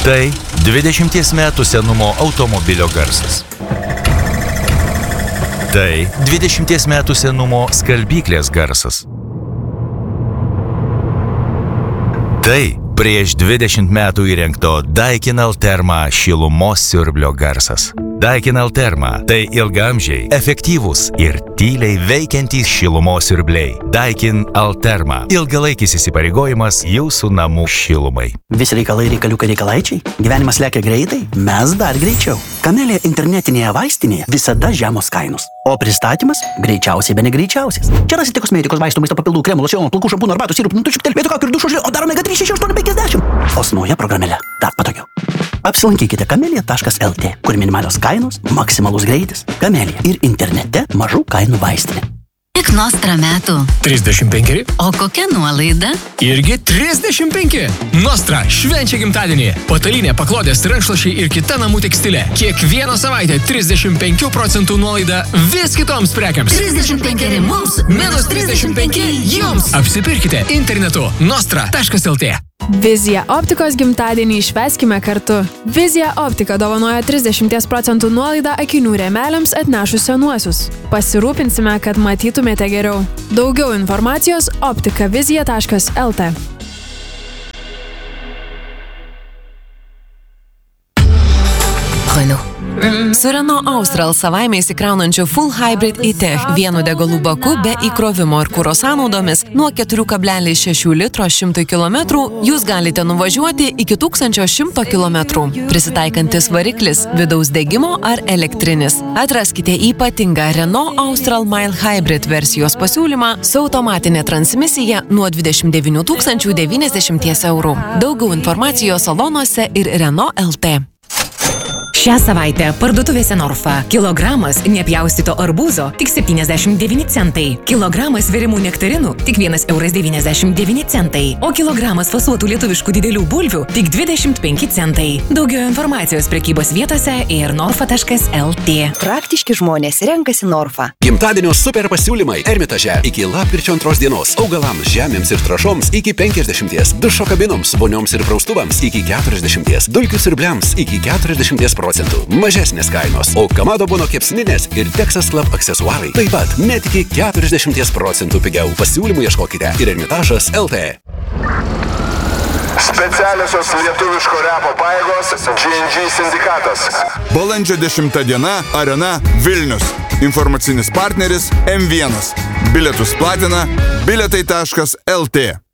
Tai 20 metų senumo automobilio garsas. Tai 20 metų senumo skalbyklės garsas. Tai prieš 20 metų įrengto Daikin Alterma šilumos siurblio garsas. Daikin Alterma – tai ilgaamžiai, efektyvūs ir tyliai veikiantys šilumos siurbliai. Daikin Alterma – ilgalaikis įsipareigojimas jūsų namų šilumai. Visi reikalai reikaliukai reikalaičiai? Gyvenimas lekia greitai? Mes dar greičiau. Kamelė internetinėje vaistinėje visada žemos kainos. O pristatymas greičiausiai be negreičiausias. Čia rasite kosmetikos, vaistų, maisto papildų, kremų, locionų, plaukų, šampūnų, arbatų, sirupų, nutučių, telpėtų kaukių ir dušo žilio, o dar omega 3 6850. O su nauja programėle dar patogiau. Apsilankykite kamelija.lt, kur minimalios kainos, maksimalus greitis. Kamelija ir internete mažų kainų vaistinė. Tik Nostra metų. 35. O kokia nuolaida? Irgi 35. Nostra švenčia gimtadienį. Patalinė, paklodės, rankšluosčiai ir kita namų tekstilė. Kiekvieną savaitę 35% nuolaida vis kitoms prekiams. 35 mums, minus 35 jums. Apsipirkite internetu nostra.lt. Vizija optikos gimtadienį švęskime kartu. Vizija optika dovanoja 30% nuolaidą akinių rėmeliams atnešus senuosius. Pasirūpinsime, kad matytumėte geriau. Daugiau informacijos optikavizija.lt. Renault. Su Renault Austral savaime įsikraunančiu Full Hybrid e-Tech vienu degalų baku be įkrovimo ir kuro sąnaudomis nuo 4,6 litro 100 km jūs galite nuvažiuoti iki 1100 km. Prisitaikantis variklis, vidaus degimo ar elektrinis. Atraskite ypatingą Renault Austral Mile Hybrid versijos pasiūlymą su automatinė transmisija nuo 29 090 eurų. Daugiau informacijos salonuose ir Renault LT. Šią savaitę parduotuvėse Norfa. Kilogramas nepjaustyto arbūzo tik 79 centai. Kilogramas virimų nektarinų tik 1,99 centai. O kilogramas fasuotų lietuviškų didelių bulvių tik 25 centai. Daugiau informacijos prekybos vietose ir norfa.lt. Praktiški žmonės renkasi Norfa. Gimtadienio super pasiūlymai Ermitaže iki lapkričio 2 dienos. Augalams, žemėms ir trąšoms iki 50, dušo kabinoms, vonioms ir praustuvams iki 40, dulkių siurbliams iki 40%. Mažesnės kainos, o Kamado Bono kepsninės ir Texas Club aksesuarai taip pat net iki 40% pigiau. Pasiūlymų ieškokite ir Ermitažas LT. Specialiosios lietuviško repo pajėgos G&G sindikatas. Balandžio 10 diena, Arena, Vilnius. Informacinis partneris M1. Bilietus platina bilietai.lt.